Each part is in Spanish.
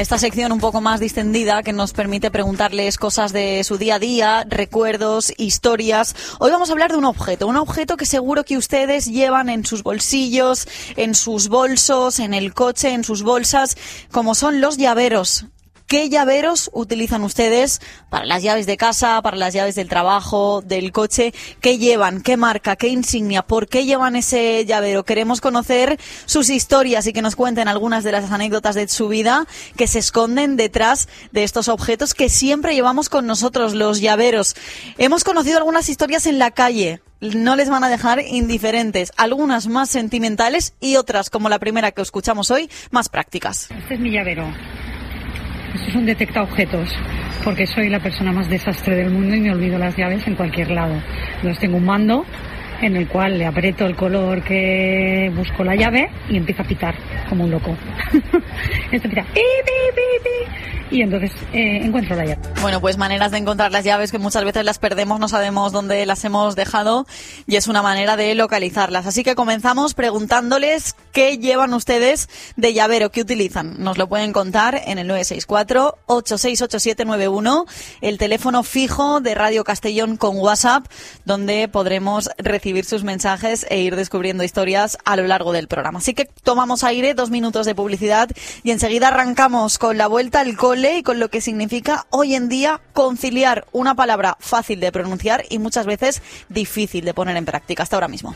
Esta sección un poco más distendida que nos permite preguntarles cosas de su día a día, recuerdos, historias. Hoy vamos a hablar de un objeto que seguro que ustedes llevan en sus bolsillos, en sus bolsos, en el coche, en sus bolsas, como son los llaveros. ¿Qué llaveros utilizan ustedes para las llaves de casa, para las llaves del trabajo, del coche? ¿Qué llevan? ¿Qué marca? ¿Qué insignia? ¿Por qué llevan ese llavero? Queremos conocer sus historias y que nos cuenten algunas de las anécdotas de su vida que se esconden detrás de estos objetos que siempre llevamos con nosotros, los llaveros. Hemos conocido algunas historias en la calle. No les van a dejar indiferentes, algunas más sentimentales y otras, como la primera que escuchamos hoy, más prácticas. Este es mi llavero. Esto es un detecta objetos, porque soy la persona más desastre del mundo y me olvido las llaves en cualquier lado. Entonces tengo un mando en el cual le aprieto el color que busco la llave y empieza a pitar como un loco. Esto pita, pi, pi, pi, pi, y entonces encuentro la llave. Bueno, pues maneras de encontrar las llaves que muchas veces las perdemos, no sabemos dónde las hemos dejado y es una manera de localizarlas. Así que comenzamos preguntándoles qué llevan ustedes de llavero, qué utilizan. Nos lo pueden contar en el 964-868791, el teléfono fijo de Radio Castellón con WhatsApp, donde podremos recibir sus mensajes e ir descubriendo historias a lo largo del programa. Así que tomamos aire, 2 minutos de publicidad y enseguida arrancamos con la vuelta al cole y con lo que significa hoy en día conciliar una palabra fácil de pronunciar y muchas veces difícil de poner en práctica. Hasta ahora mismo.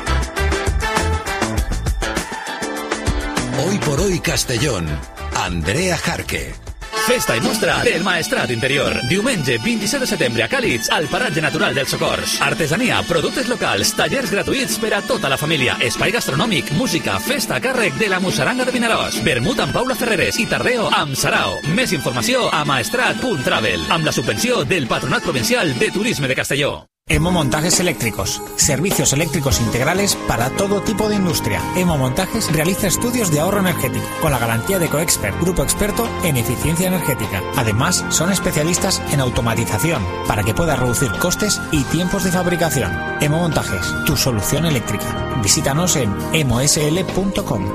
Hoy por hoy Castellón, Andrea Jarque. Festa i mostra del Maestrat Interior. Diumenge 27 de setembre a Càlids, al Paratge Natural dels Socors. Artesania, productes locals, tallers gratuïts per a tota la família, espai gastronòmic, música, festa a càrrec de la Mussaranga de Vinaròs, vermut amb Paula Ferreres i tardeo amb Sarao. Més informació a maestrat.travel, amb la subvenció del Patronat Provincial de Turisme de Castelló. Emo Montajes Eléctricos, servicios eléctricos integrales para todo tipo de industria. Emo Montajes realiza estudios de ahorro energético con la garantía de Coexpert, grupo experto en eficiencia energética. Además, son especialistas en automatización para que puedas reducir costes y tiempos de fabricación. Emo Montajes, tu solución eléctrica. Visítanos en emosl.com.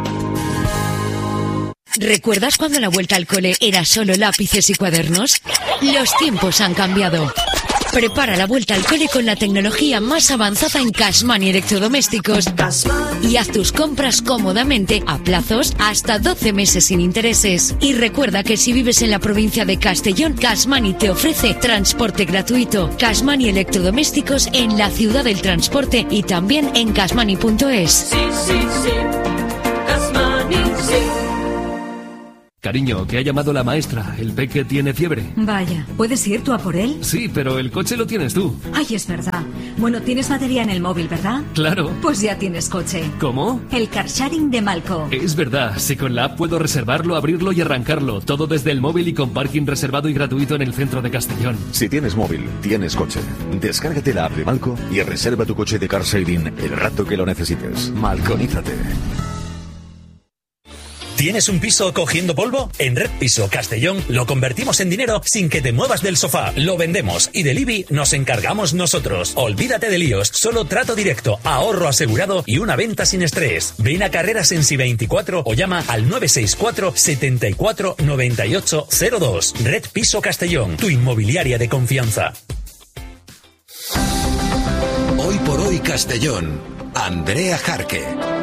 ¿Recuerdas cuando la vuelta al cole era solo lápices y cuadernos? Los tiempos han cambiado. Prepara la vuelta al cole con la tecnología más avanzada en Cashmoney Electrodomésticos y haz tus compras cómodamente a plazos hasta 12 meses sin intereses. Y recuerda que si vives en la provincia de Castellón, Cashmoney te ofrece transporte gratuito. Cashmoney Electrodomésticos en la ciudad del transporte y también en cashmoney.es. Sí, sí, sí. Cashmoney, sí. Cariño, que ha llamado la maestra. El peque tiene fiebre. Vaya, ¿puedes ir tú a por él? Sí, pero el coche lo tienes tú. Ay, es verdad. Bueno, tienes batería en el móvil, ¿verdad? Claro. Pues ya tienes coche. ¿Cómo? El car sharing de Malco. Es verdad, si con la app puedo reservarlo, abrirlo y arrancarlo. Todo desde el móvil y con parking reservado y gratuito en el centro de Castellón. Si tienes móvil, tienes coche. Descárgate la app de Malco y reserva tu coche de car sharing el rato que lo necesites. Malconízate. ¿Tienes un piso cogiendo polvo? En Red Piso Castellón lo convertimos en dinero sin que te muevas del sofá. Lo vendemos y del IBI nos encargamos nosotros. Olvídate de líos, solo trato directo, ahorro asegurado y una venta sin estrés. Ven a Carreras en Si24 o llama al 964 74 98 02. Red Piso Castellón, tu inmobiliaria de confianza. Hoy por hoy Castellón, Andrea Jarque.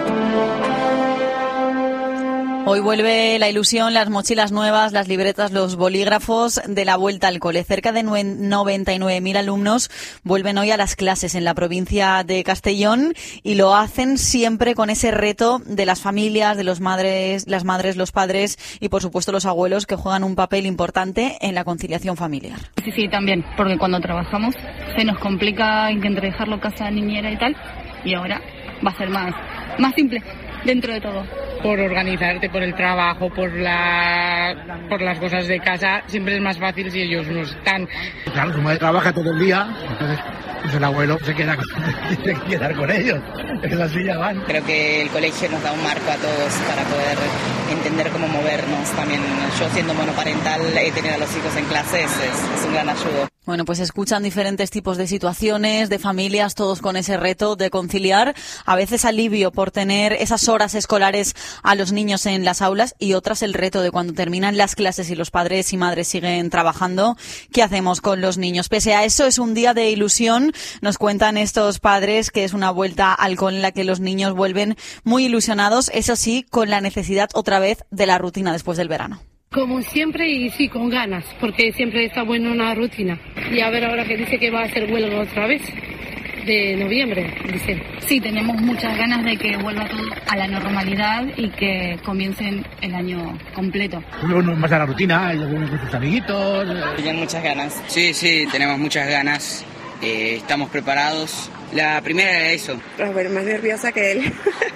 Hoy vuelve la ilusión, las mochilas nuevas, las libretas, los bolígrafos de la vuelta al cole. Cerca de 99.000 alumnos vuelven hoy a las clases en la provincia de Castellón y lo hacen siempre con ese reto de las familias, de las madres, los padres y por supuesto los abuelos que juegan un papel importante en la conciliación familiar. Sí, también, porque cuando trabajamos se nos complica entre dejarlo casa, niñera y tal, y ahora va a ser más simple dentro de todo. Por organizarte, por el trabajo, por las cosas de casa, siempre es más fácil si ellos no están. Claro, su madre trabaja todo el día, entonces pues el abuelo se queda con ellos. Es así, ya van. Creo que el colegio nos da un marco a todos para poder entender cómo movernos también. Yo siendo monoparental he tenido a los hijos en clases, es un gran ayudo. Bueno, pues escuchan diferentes tipos de situaciones, de familias, todos con ese reto de conciliar. A veces alivio por tener esas horas escolares a los niños en las aulas y otras el reto de cuando terminan las clases y los padres y madres siguen trabajando. ¿Qué hacemos con los niños? Pese a eso, es un día de ilusión. Nos cuentan estos padres que es una vuelta al cole en la que los niños vuelven muy ilusionados, eso sí, con la necesidad otra vez de la rutina después del verano. Como siempre y sí, con ganas, porque siempre está buena una rutina. Y a ver ahora que dice que va a hacer huelga otra vez, de noviembre, dice. Sí, tenemos muchas ganas de que vuelva todo a la normalidad y que comiencen el año completo. Uno más a la rutina, y uno con sus amiguitos. Tienen muchas ganas. Sí, tenemos muchas ganas. Estamos preparados. La primera era eso. A ver, más nerviosa que él.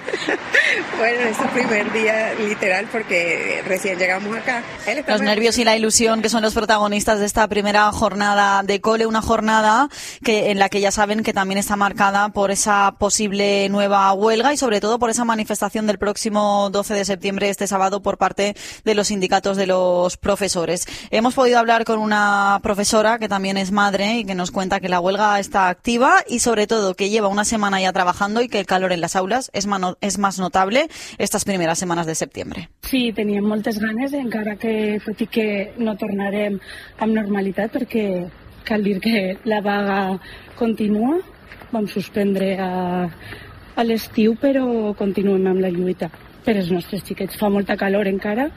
Bueno, es su primer día literal porque recién llegamos acá. Los nervios y la ilusión que son los protagonistas de esta primera jornada de cole, una jornada en la que ya saben que también está marcada por esa posible nueva huelga y sobre todo por esa manifestación del próximo 12 de septiembre, este sábado, por parte de los sindicatos de los profesores. Hemos podido hablar con una profesora que también es madre y que nos cuenta que la huelga está activa y sobre todo que lleva una semana ya trabajando y que el calor en las aulas es más notable estas primeras semanas de septiembre. Sí, teníem moltes ganes, encara que tot i que no tornarem amb normalitat, perquè cal dir que la vaga continua. Vam suspendre a l'estiu, però continuem amb la lluita per als nostres xiquets. Fa molta calor encara,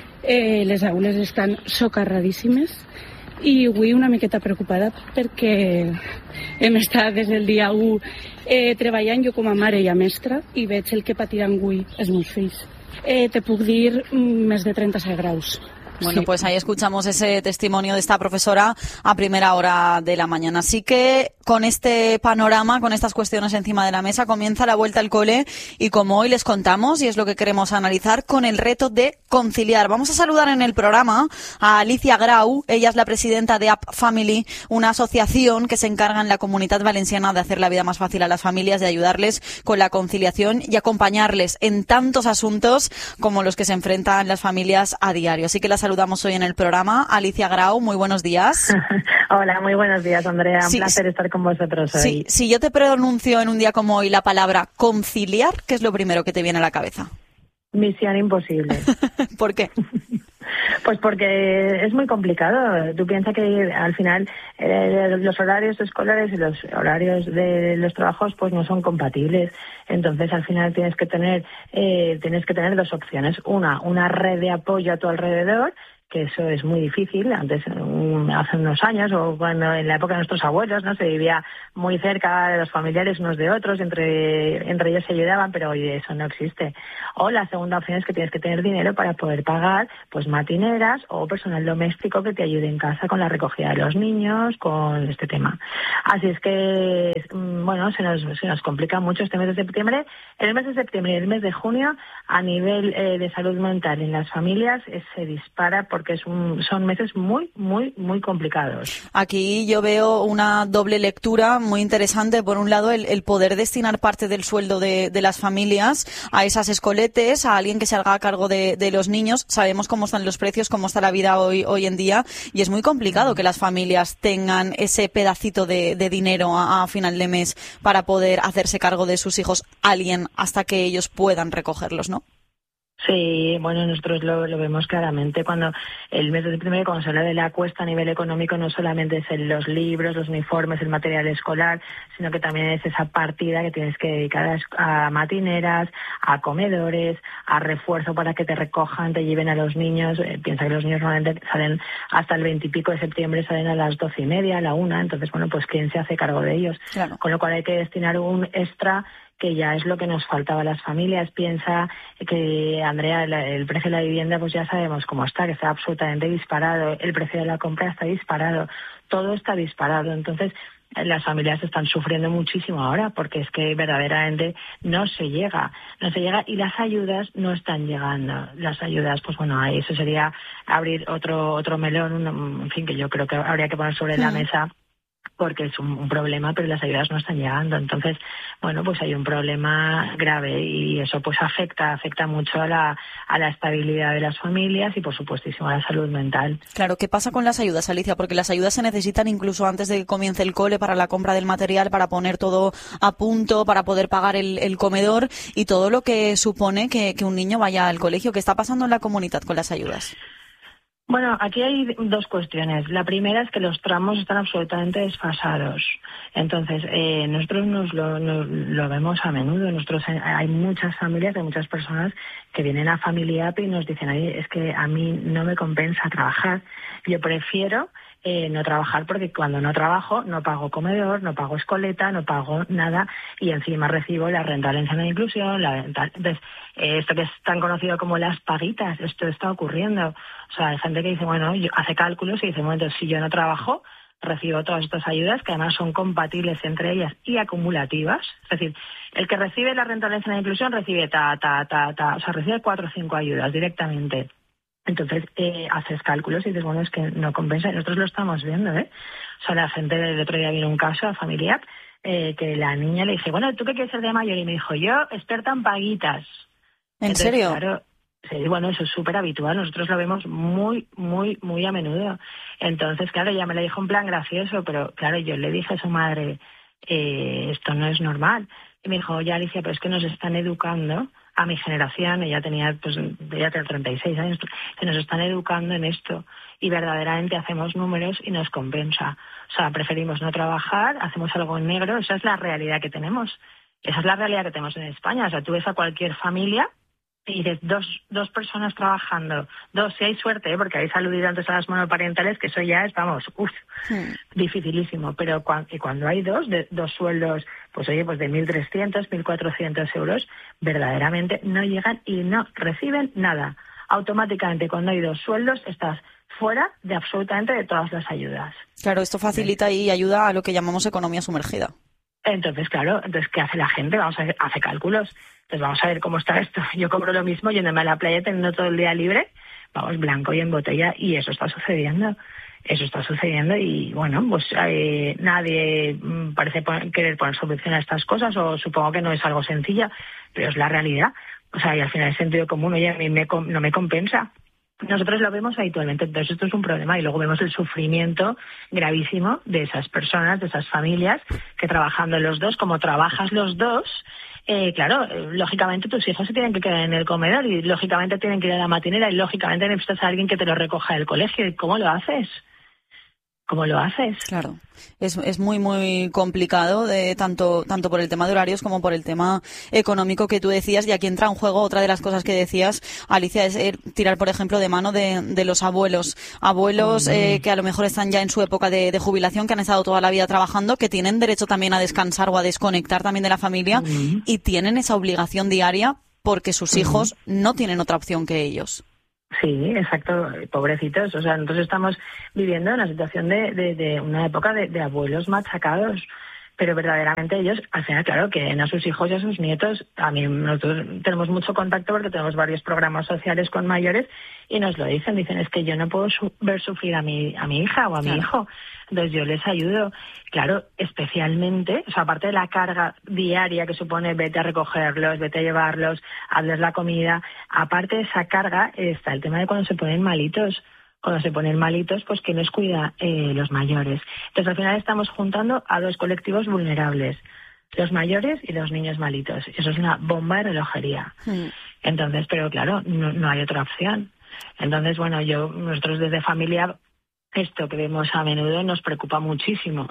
les aules estan socarradíssimes i avui una miqueta preocupada perquè hem estat des del dia 1 treballant jo com a mare i a mestra i veig el que patiran avui els meus fills. Te puc dir més de 36 graus. Bueno, pues ahí escuchamos ese testimonio de esta profesora a primera hora de la mañana. Así que con este panorama, con estas cuestiones encima de la mesa, comienza la vuelta al cole y como hoy les contamos, y es lo que queremos analizar, con el reto de conciliar. Vamos a saludar en el programa a Alicia Grau. Ella es la presidenta de Up Family, una asociación que se encarga en la Comunitat Valenciana de hacer la vida más fácil a las familias, de ayudarles con la conciliación y acompañarles en tantos asuntos como los que se enfrentan las familias a diario. Así que la saludamos hoy en el programa. Alicia Grau, muy buenos días. Hola, muy buenos días, Andrea. Un placer estar con vosotros hoy. Sí, si yo te pronuncio en un día como hoy la palabra conciliar, ¿qué es lo primero que te viene a la cabeza? Misión imposible. ¿Por qué? Pues porque es muy complicado. Tú piensas que al final los horarios escolares y los horarios de los trabajos pues no son compatibles. Entonces al final tienes que tener dos opciones. Una red de apoyo a tu alrededor, que eso es muy difícil. Antes, hace unos años, o cuando en la época de nuestros abuelos, no se vivía muy cerca de los familiares unos de otros, entre ellos se ayudaban, pero hoy eso no existe. O la segunda opción es que tienes que tener dinero para poder pagar pues matineras o personal doméstico que te ayude en casa con la recogida de los niños, con este tema. Así es que, bueno, se nos complica mucho este mes de septiembre. El mes de septiembre y el mes de junio, a nivel de salud mental en las familias, se dispara porque son meses muy, muy, muy complicados. Aquí yo veo una doble lectura muy interesante. Por un lado, el poder destinar parte del sueldo de las familias a esas escoletes, a alguien que se haga cargo de los niños. Sabemos cómo están los precios, cómo está la vida hoy en día, y es muy complicado que las familias tengan ese pedacito de dinero a final de mes para poder hacerse cargo de sus hijos, alguien, hasta que ellos puedan recogerlos, ¿no? Sí, bueno, nosotros lo vemos claramente cuando el mes de septiembre, cuando se habla de la cuesta a nivel económico, no solamente es en los libros, los uniformes, el material escolar, sino que también es esa partida que tienes que dedicar a matineras, a comedores, a refuerzo para que te recojan, te lleven a los niños. Piensa que los niños normalmente salen hasta el 20 y pico de septiembre, salen a las 12:30, a la 1, entonces, bueno, pues ¿quién se hace cargo de ellos? Claro. Con lo cual hay que destinar un extra, que ya es lo que nos faltaba a las familias. Piensa que, Andrea, el precio de la vivienda, pues ya sabemos cómo está, que está absolutamente disparado, el precio de la compra está disparado, todo está disparado. Entonces, las familias están sufriendo muchísimo ahora porque es que verdaderamente no se llega y las ayudas no están llegando. Las ayudas, pues bueno, eso sería abrir otro melón, en fin, que yo creo que habría que poner sobre la mesa porque es un problema, pero las ayudas no están llegando. Entonces, bueno, pues hay un problema grave y eso pues afecta mucho a la estabilidad de las familias y por supuestísimo a la salud mental. Claro, ¿qué pasa con las ayudas, Alicia? Porque las ayudas se necesitan incluso antes de que comience el cole para la compra del material, para poner todo a punto, para poder pagar el comedor y todo lo que supone que un niño vaya al colegio. ¿Qué está pasando en la comunidad con las ayudas? Bueno, aquí hay dos cuestiones. La primera es que los tramos están absolutamente desfasados. Entonces, nosotros nos lo vemos a menudo. Hay muchas familias, hay muchas personas que vienen a Family App y nos dicen, oye, es que a mí no me compensa trabajar. Yo prefiero no trabajar porque cuando no trabajo no pago comedor, no pago escoleta, no pago nada y encima recibo la renta de atención e inclusión, entonces esto que es tan conocido como las paguitas, esto está ocurriendo. O sea, hay gente que dice, bueno, hace cálculos y dice, bueno, entonces si yo no trabajo recibo todas estas ayudas que además son compatibles entre ellas y acumulativas. Es decir, el que recibe la renta de atención e inclusión recibe o sea, recibe 4 o 5 ayudas directamente. Entonces, haces cálculos y dices, bueno, es que no compensa. Y nosotros lo estamos viendo, ¿eh? O sea, la gente del otro día vino un caso a familiar que la niña le dije, bueno, ¿tú qué quieres ser de mayor? Y me dijo, yo, experta en paguitas. ¿En serio? Claro, sí, bueno, eso es súper habitual. Nosotros lo vemos muy, muy, muy a menudo. Entonces, claro, ella me lo dijo en plan gracioso, pero claro, yo le dije a su madre, esto no es normal. Y me dijo, ya Alicia, pero es que nos están educando a mi generación, ella tenía 36 años, se nos están educando en esto y verdaderamente hacemos números y nos compensa. O sea, preferimos no trabajar, hacemos algo en negro, esa es la realidad que tenemos. Esa es la realidad que tenemos en España. O sea, tú ves a cualquier familia y dices dos personas trabajando, si hay suerte, porque habéis aludido antes a las monoparentales, que eso ya es, vamos, dificilísimo, pero cuando hay dos sueldos, pues oye, pues de 1.300, 1.400 euros, verdaderamente no llegan y no reciben nada. Automáticamente, cuando hay 2 sueldos, estás fuera de absolutamente de todas las ayudas. Claro, esto facilita y ayuda a lo que llamamos economía sumergida. Entonces, claro, ¿qué hace la gente? Hace cálculos. Entonces vamos a ver cómo está esto. Yo cobro lo mismo yéndome a la playa teniendo todo el día libre, vamos, blanco y en botella, y eso está sucediendo. Eso está sucediendo y, bueno, pues nadie parece querer poner solución a estas cosas, o supongo que no es algo sencillo, pero es la realidad. O sea, y al final el sentido común, oye, a mí no me compensa. Nosotros lo vemos habitualmente, entonces esto es un problema y luego vemos el sufrimiento gravísimo de esas personas, de esas familias que trabajando los dos, como trabajas los dos, claro, lógicamente tus hijos se tienen que quedar en el comedor y lógicamente tienen que ir a la matinera y lógicamente necesitas a alguien que te lo recoja del colegio. ¿Y cómo lo haces? ¿Cómo lo haces? Claro, es muy, muy complicado, tanto por el tema de horarios como por el tema económico que tú decías. Y aquí entra en juego otra de las cosas que decías, Alicia, es tirar, por ejemplo, de mano de los abuelos. Abuelos que a lo mejor están ya en su época de jubilación, que han estado toda la vida trabajando, que tienen derecho también a descansar o a desconectar también de la familia y tienen esa obligación diaria porque sus hijos no tienen otra opción que ellos. Sí, exacto, pobrecitos. O sea, nosotros estamos viviendo una situación de una época de abuelos machacados, pero verdaderamente ellos, al final, claro, quieren a sus hijos y a sus nietos. Nosotros tenemos mucho contacto porque tenemos varios programas sociales con mayores y nos lo dicen, es que yo no puedo ver sufrir a mi hija o a mi hijo. Entonces yo les ayudo, claro, especialmente, o sea, aparte de la carga diaria que supone vete a recogerlos, vete a llevarlos, hazles la comida, aparte de esa carga está el tema de cuando se ponen malitos. Cuando se ponen malitos, pues que nos cuida los mayores. Entonces al final estamos juntando a 2 colectivos vulnerables, los mayores y los niños malitos. Eso es una bomba de relojería. Entonces, pero claro, no hay otra opción. Entonces, bueno, nosotros desde familia, esto que vemos a menudo nos preocupa muchísimo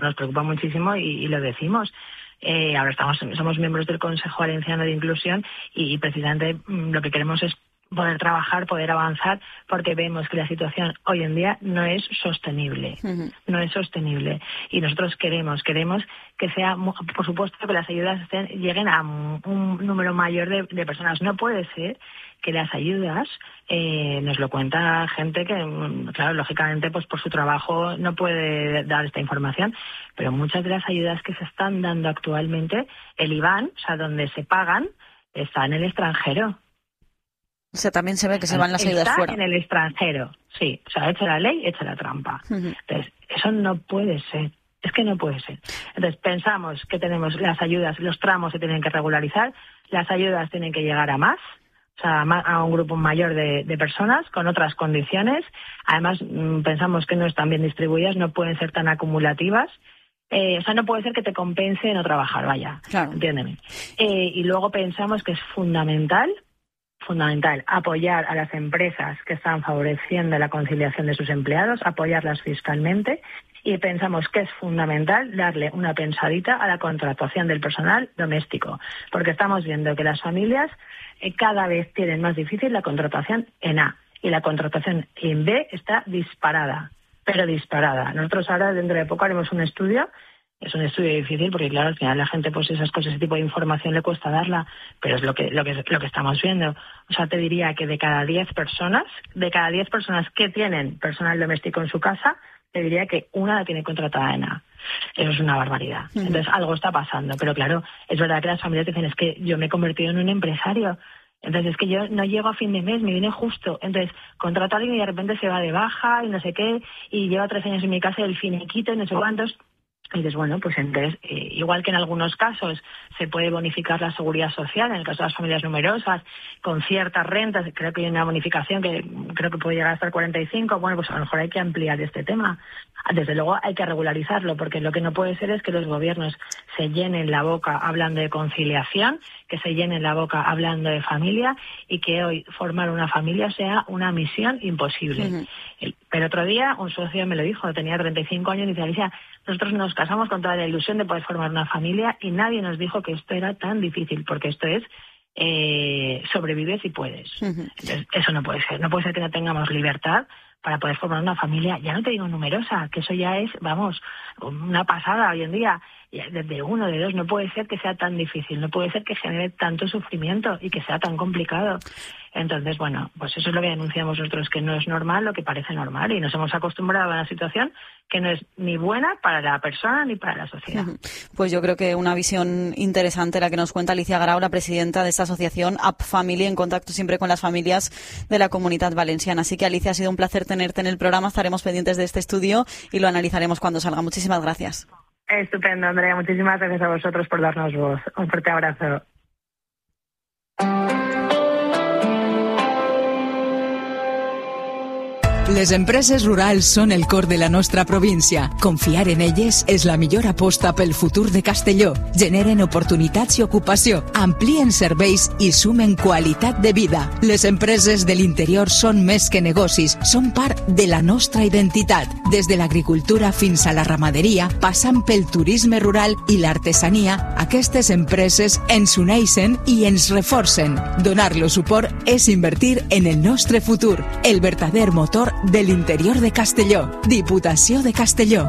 y lo decimos. Ahora somos miembros del Consejo Valenciano de Inclusión y precisamente lo que queremos es poder trabajar, poder avanzar, porque vemos que la situación hoy en día no es sostenible. No es sostenible. Y nosotros queremos que sea, por supuesto, que las ayudas lleguen a un número mayor de personas. No puede ser que las ayudas, nos lo cuenta gente que, claro, lógicamente, pues por su trabajo no puede dar esta información, pero muchas de las ayudas que se están dando actualmente, el IBAN, o sea, donde se pagan, está en el extranjero. O sea, también se ve que se van las ayudas fuera. Está en el extranjero, sí. O sea, hecha la ley, hecha la trampa. Entonces, eso no puede ser. Es que no puede ser. Entonces pensamos que tenemos las ayudas, los tramos se tienen que regularizar, las ayudas tienen que llegar a más, o sea, a un grupo mayor de personas con otras condiciones. Además, pensamos que no están bien distribuidas, no pueden ser tan acumulativas. O sea, no puede ser que te compense no trabajar, vaya, claro. Entiéndeme. Y luego pensamos que es fundamental apoyar a las empresas que están favoreciendo la conciliación de sus empleados, apoyarlas fiscalmente, y pensamos que es fundamental darle una pensadita a la contratación del personal doméstico, porque estamos viendo que las familias cada vez tienen más difícil la contratación en A, y la contratación en B está disparada, pero disparada. Nosotros ahora, dentro de poco, haremos un estudio. Es un estudio difícil porque, claro, al final la gente, pues esas cosas, ese tipo de información le cuesta darla, pero es lo que estamos viendo. O sea, te diría que de cada 10 personas que tienen personal doméstico en su casa, te diría que una la tiene contratada en A. Eso es una barbaridad. Entonces, algo está pasando. Pero claro, es verdad que las familias dicen, es que yo me he convertido en un empresario. Entonces, es que yo no llego a fin de mes, me viene justo. Entonces, contrato a alguien y de repente se va de baja y no sé qué, y lleva 3 años en mi casa el finiquito y no sé cuántos. Y dices, bueno, pues entonces, igual que en algunos casos se puede bonificar la seguridad social, en el caso de las familias numerosas, con ciertas rentas, creo que hay una bonificación que creo que puede llegar hasta el 45, bueno, pues a lo mejor hay que ampliar este tema. Desde luego hay que regularizarlo, porque lo que no puede ser es que los gobiernos se llenen la boca hablando de conciliación, que se llenen la boca hablando de familia, y que hoy formar una familia sea una misión imposible. Pero otro día un socio me lo dijo, tenía 35 años, y dice, Alicia, nosotros nos casamos con toda la ilusión de poder formar una familia y nadie nos dijo que esto era tan difícil, porque esto es sobrevives si puedes. Entonces, eso no puede ser. No puede ser que no tengamos libertad para poder formar una familia, ya no te digo numerosa, que eso ya es, vamos, una pasada hoy en día. De 1, de 2, no puede ser que sea tan difícil, no puede ser que genere tanto sufrimiento y que sea tan complicado. Entonces, bueno, pues eso es lo que denunciamos nosotros, que no es normal lo que parece normal, y nos hemos acostumbrado a una situación que no es ni buena para la persona ni para la sociedad. Pues yo creo que una visión interesante la que nos cuenta Alicia Grau, la presidenta de esta asociación Up Family, en contacto siempre con las familias de la Comunitat Valenciana. Así que, Alicia, ha sido un placer tenerte en el programa, estaremos pendientes de este estudio y lo analizaremos cuando salga. Muchísimas gracias. Estupendo, Andrea. Muchísimas gracias a vosotros por darnos voz. Un fuerte abrazo. Les empreses rurals són el cor de la nostra província. Confiar en elles és la millor aposta pel futur de Castelló. Generen oportunitats i ocupació, amplien serveis i sumen qualitat de vida. Les empreses de l'interior són més que negocis, són part de la nostra identitat. Des de l'agricultura fins a la ramaderia, passant pel turisme rural i l'artesania, aquestes empreses ens uneixen i ens reforcen. Donar-los suport és invertir en el nostre futur, el verdader motor del interior de Castelló. Diputació de Castelló.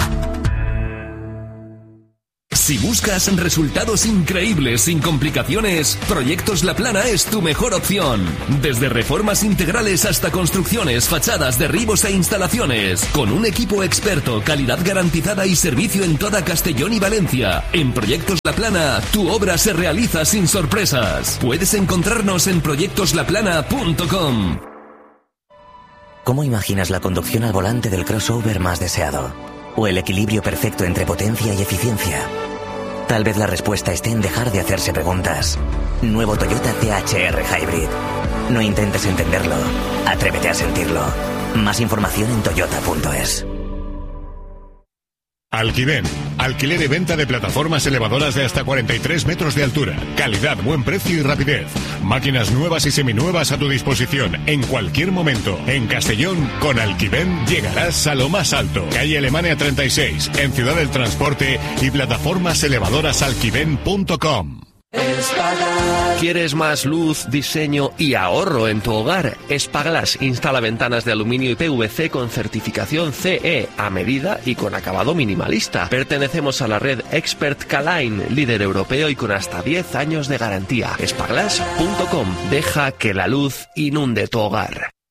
Si buscas resultados increíbles sin complicaciones, Proyectos La Plana es tu mejor opción. Desde reformas integrales hasta construcciones, fachadas, derribos e instalaciones. Con un equipo experto, calidad garantizada y servicio en toda Castellón y Valencia. En Proyectos La Plana, tu obra se realiza sin sorpresas. Puedes encontrarnos en proyectoslaplana.com. ¿Cómo imaginas la conducción al volante del crossover más deseado? ¿O el equilibrio perfecto entre potencia y eficiencia? Tal vez la respuesta esté en dejar de hacerse preguntas. Nuevo Toyota CHR Hybrid. No intentes entenderlo, atrévete a sentirlo. Más información en toyota.es. Alquiven, alquiler y venta de plataformas elevadoras de hasta 43 metros de altura. Calidad, buen precio y rapidez. Máquinas nuevas y seminuevas a tu disposición en cualquier momento. En Castellón, con Alquiven llegarás a lo más alto. Calle Alemania 36, en Ciudad del Transporte, y plataformas elevadoras alquiven.com. ¿Quieres más luz, diseño y ahorro en tu hogar? Espaglass instala ventanas de aluminio y PVC con certificación CE a medida y con acabado minimalista. Pertenecemos a la red Expert K-Line, líder europeo y con hasta 10 años de garantía. Espaglass.com. Deja que la luz inunde tu hogar.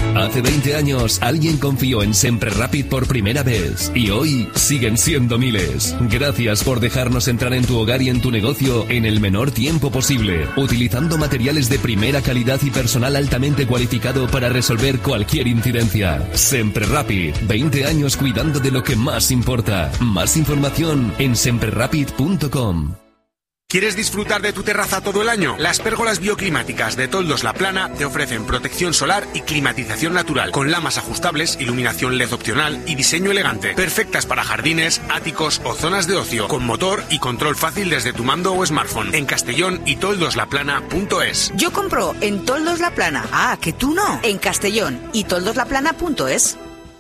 Hace 20 años alguien confió en Sempre Rapid por primera vez y hoy siguen siendo miles. Gracias por dejarnos entrar en tu hogar y en tu negocio en el menor tiempo posible, utilizando materiales de primera calidad y personal altamente cualificado para resolver cualquier incidencia. Sempre Rapid, 20 años cuidando de lo que más importa. Más información en semprerapid.com. ¿Quieres disfrutar de tu terraza todo el año? Las pérgolas bioclimáticas de Toldos La Plana te ofrecen protección solar y climatización natural, con lamas ajustables, iluminación LED opcional y diseño elegante. Perfectas para jardines, áticos o zonas de ocio, con motor y control fácil desde tu mando o smartphone. En Castellón y toldoslaplana.es. Yo compro en Toldos La Plana. Ah, que tú no. En Castellón y toldoslaplana.es.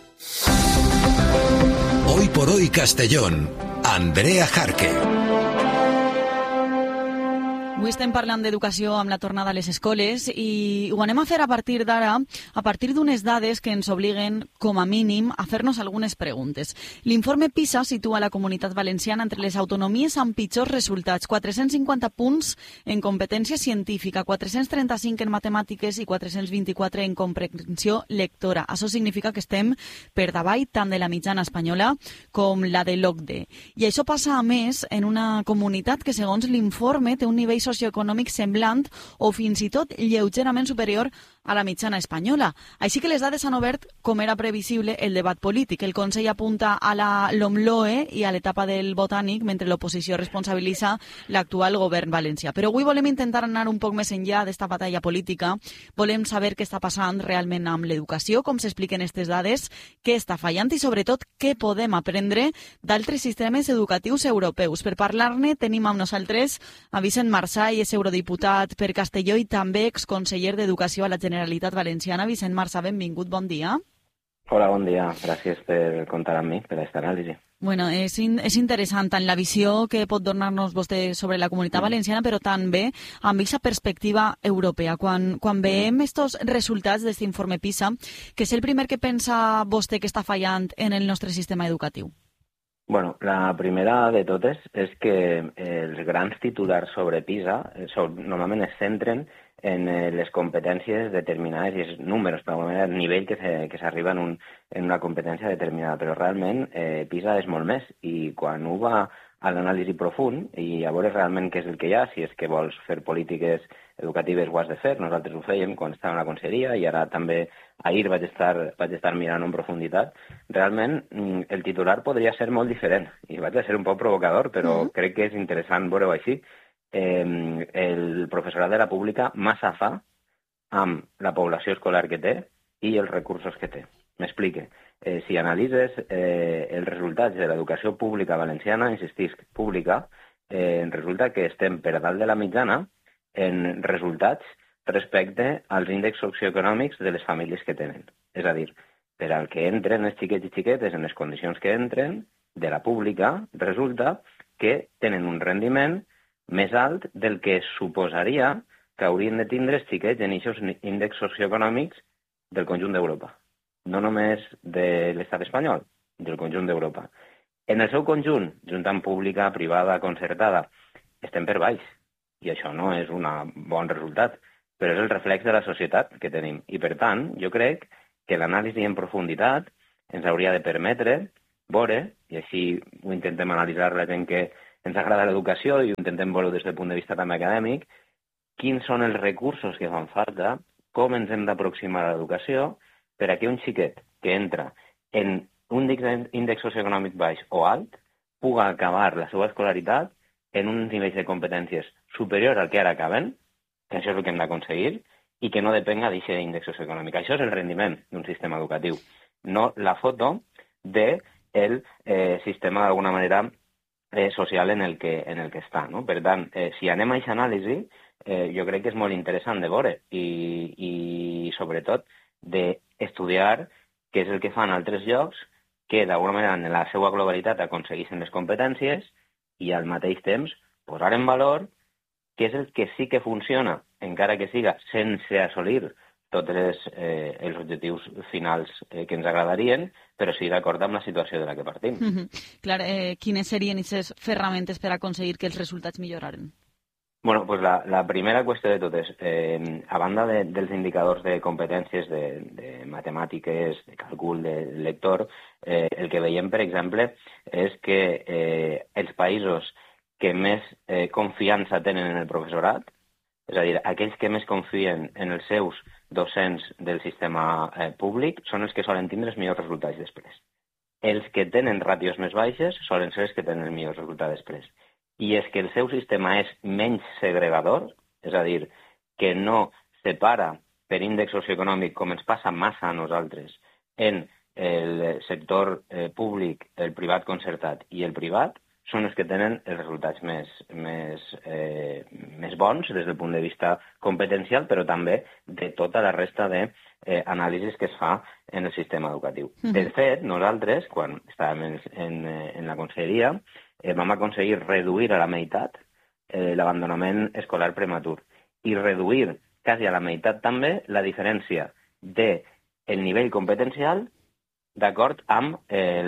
Hoy por hoy Castellón. Andrea Jarque. Avui estem parlant d'educació amb la tornada a les escoles i ho anem a fer a partir d'ara, a partir d'unes dades que ens obliguen, com a mínim, a fer-nos algunes preguntes. L'informe PISA situa la Comunitat Valenciana entre les autonomies amb pitjors resultats, 450 punts en competència científica, 435 en matemàtiques i 424 en comprensió lectora. Això significa que estem per davall tant de la mitjana espanyola com la de l'OCDE. I això passa, a més, en una comunitat que, segons l'informe, té un nivell socioeconòmic semblant o fins i tot lleugerament superior a la mitjana espanyola. Així que les dades han obert, com era previsible, el debat polític. El Consell apunta a la LOMLOE i a l'etapa del Botànic, mentre l'oposició responsabilitza l'actual govern valencià. Però avui volem intentar anar un poc més enllà d'esta batalla política. Volem saber què està passant realment amb l'educació, com s'expliquen aquestes dades, què està fallant i, sobretot, què podem aprendre d'altres sistemes educatius europeus. Per parlar-ne, tenim amb nosaltres a Vicent Marçà, és eurodiputat per Castelló i també exconseller d'Educació a la Generalitat Valenciana. Vicent Marçà, benvingut, bon dia. Hola, bon dia. Gràcies per comptar amb mi, per aquesta anàlisi. Bueno, és interessant tant la visió que pot donar-nos vostè sobre la Comunitat Valenciana, però també amb aquesta perspectiva europea. Quan veiem estos resultats d'aquest informe PISA, què és el primer que pensa vostè que està fallant en el nostre sistema educatiu? Bueno, la primera de totes és que els grans titulars sobre PISA normalment es centren en les competències determinades i els números, per exemple, el nivell que s'arriba en una competència determinada, però realment PISA és molt més i quan ho va a l'anàlisi profund i a veure realment què és el que hi ha, si és que vols fer polítiques educatives ho has de fer, nosaltres ho fèiem quan estàvem a la conselleria i ara també ahir vaig estar mirant en profunditat, realment el titular podria ser molt diferent i vaig a ser un poc provocador, però crec que és interessant veure-ho així. El professorat de la pública massa fa amb la població escolar que té i els recursos que té. M'explique. Si analitzes els resultats de l'educació pública valenciana, insistisc, pública, resulta que estem per dalt de la mitjana en resultats respecte als índexs socioeconòmics de les famílies que tenen. És a dir, per al que entren els xiquets i xiquetes en les condicions que entren de la pública, resulta que tenen un rendiment més alt del que suposaria que haurien de tindre els xiquets en aquests índexs socioeconòmics del conjunt d'Europa. No només de l'estat espanyol, del conjunt d'Europa. En el seu conjunt, juntant pública, privada, concertada, estem per baix. I això no és un bon resultat, però és el reflex de la societat que tenim. I, per tant, jo crec que l'anàlisi en profunditat ens hauria de permetre veure, i així ho intentem analitzar la gent que ens agrada l'educació i ho intentem veure des del punt de vista també acadèmic, quins són els recursos que fan falta, com ens hem d'aproximar a l'educació per a que un xiquet que entra en un índex socioeconòmic baix o alt puga acabar la seva escolaritat en uns nivells de competències superior al que ara acaben, que això és el que hem d'aconseguir, i que no depenga d'aquest índex socioeconòmic. Això és el rendiment d'un sistema educatiu, no la foto del sistema d'alguna manera social en el que està. No? Per tant, si anem a aquesta anàlisi, jo crec que és molt interessant de veure i sobretot d'estudiar què és el que fan altres llocs que d'alguna manera en la seva globalitat aconsegueixen les competències i al mateix temps posar en valor què és el que sí que funciona, encara que siga sense assolir tots els objectius finals que ens agradarien, però sí d'acord amb la situació de la que partim. Clar, quines serien aquestes ferramentes per aconseguir que els resultats milloraren? Bueno, pues la primera qüestió de totes, a banda dels indicadors de competències de matemàtiques, de càlcul, de lector, el que veiem, per exemple, és que els països que més confiança tenen en el professorat, és a dir, aquells que més confien en els seus docents del sistema públic, són els que solen tindre els millors resultats després. Els que tenen ràtios més baixes solen ser els que tenen els millors resultats després. I és que el seu sistema és menys segregador, és a dir, que no separa per índex socioeconòmic, com ens passa massa a nosaltres, en el sector públic, el privat concertat i el privat, són els que tenen els resultats més bons des del punt de vista competencial, però també de tota la resta d'anàlisis que es fa en el sistema educatiu. De fet, nosaltres, quan estàvem en la conselleria, vam aconseguir reduir a la meitat l'abandonament escolar prematur i reduir quasi a la meitat també la diferència del nivell competencial d'acord amb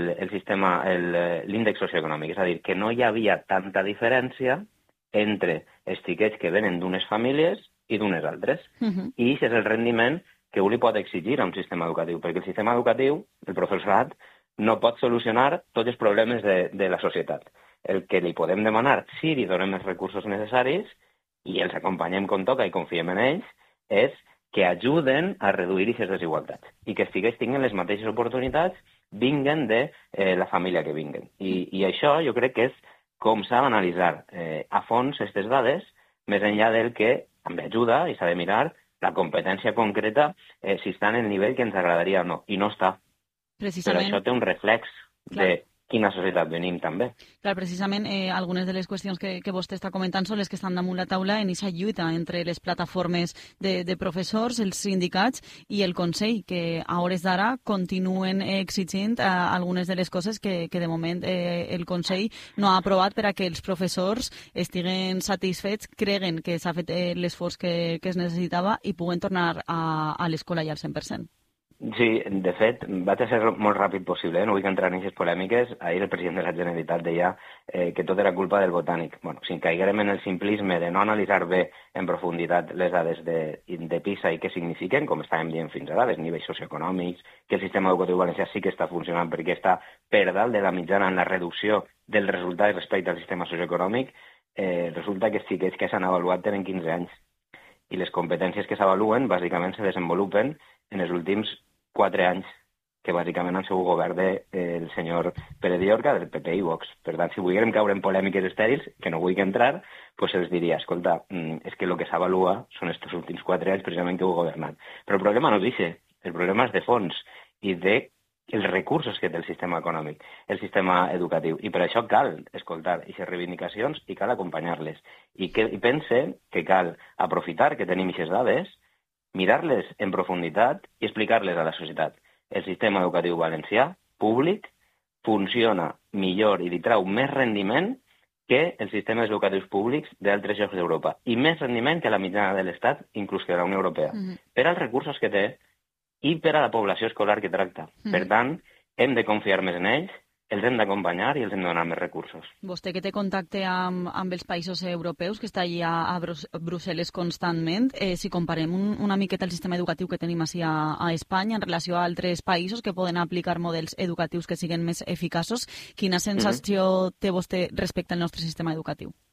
l'índex socioeconòmic. És a dir, que no hi havia tanta diferència entre els xiquets que venen d'unes famílies i d'unes altres. I aquest és el rendiment que un li pot exigir a un sistema educatiu, perquè el sistema educatiu, el professorat, no pot solucionar tots els problemes de la societat. El que li podem demanar, si li donem els recursos necessaris i els acompanyem com toca i confiem en ells, és que ajuden a reduir aquestes desigualtats i que els xiquets tinguin les mateixes oportunitats vinguen de la família que vinguen. I això jo crec que és com s'ha d'analitzar a fons aquestes dades, més enllà del que també ajuda i s'ha de mirar la competència concreta si està en el nivell que ens agradaria o no, i no està. Però això té un reflex de quina societat venim també. Clar, precisament algunes de les qüestions que vostè està comentant són les que estan damunt la taula en aquesta lluita entre les plataformes de professors, els sindicats i el Consell, que a hores d'ara continuen exigint algunes de les coses que de moment el Consell no ha aprovat per a que els professors estiguen satisfets, creguen que s'ha fet l'esforç que es necessitava i puguen tornar a l'escola ja al 100%. Sí, de fet, vaig a ser molt ràpid possible, no vull entrar en aquestes polèmiques. Ahir el president de la Generalitat deia que tot era culpa del Botànic. Bueno, si caiguérem en el simplisme de no analitzar bé en profunditat les dades de PISA i què signifiquen, com estàvem dient fins ara, els nivells socioeconòmics, que el sistema educatiu valencià sí que està funcionant perquè està per dalt de la mitjana en la reducció dels resultats respecte al sistema socioeconòmic, resulta que els xiquets que s'han avaluat tenen 15 anys. I les competències que s'avaluen bàsicament se desenvolupen en els últims 4 anys, que bàsicament han sigut govern del senyor Pere Diorca, del PP i Vox. Per tant, si volguérem caure en polèmiques estèrils, que no vull entrar, doncs els diria, escolta, és que el que s'avalua són aquests últims 4 anys precisament que heu governat. Però el problema no és això, el problema és de fons i dels recursos que té el sistema econòmic, el sistema educatiu. I per això cal escoltar aquestes reivindicacions i cal acompanyar-les. I pense que cal aprofitar que tenim aquestes dades, mirar-les en profunditat i explicar-les a la societat. El sistema educatiu valencià, públic, funciona millor i li trau més rendiment que els sistemes educatius públics d'altres llocs d'Europa i més rendiment que la mitjana de l'Estat, inclús que la Unió Europea, per als recursos que té i per a la població escolar que tracta. Per tant, hem de confiar més en ells, els hem d'acompanyar i els hem de donar més recursos. Vostè que té contacte amb els països europeus, que està allà a Brussel·les constantment, si comparem una miqueta el sistema educatiu que tenim així a Espanya en relació a altres països que poden aplicar models educatius que siguin més eficaços, quina sensació té vostè respecte al nostre sistema educatiu?